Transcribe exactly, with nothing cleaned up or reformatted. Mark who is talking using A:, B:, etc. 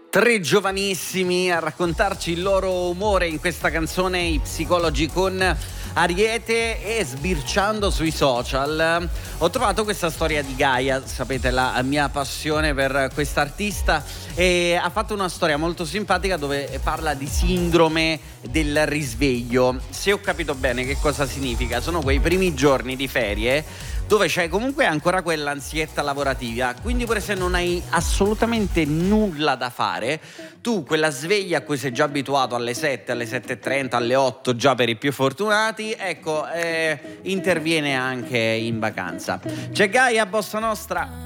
A: Tre giovanissimi a raccontarci il loro umore in questa canzone, i Psicologi con Ariete, e sbirciando sui social ho trovato questa storia di Gaia, sapete la mia passione per quest'artista, e ha fatto una storia molto simpatica dove parla di sindrome del risveglio. Se ho capito bene che cosa significa, sono quei primi giorni di ferie dove c'è comunque ancora quell'ansietta lavorativa, quindi pure se non hai assolutamente nulla da fare, tu quella sveglia a cui sei già abituato alle sette, alle sette e trenta, alle otto già per i più fortunati, ecco, eh, interviene anche in vacanza. C'è Gaia, Bossa Nostra.